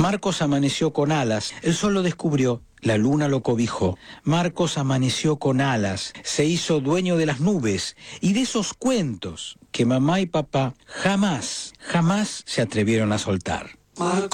Marcos amaneció con alas, el sol lo descubrió, la luna lo cobijó. Marcos amaneció con alas, se hizo dueño de las nubes y de esos cuentos que mamá y papá jamás se atrevieron a soltar. Marcos.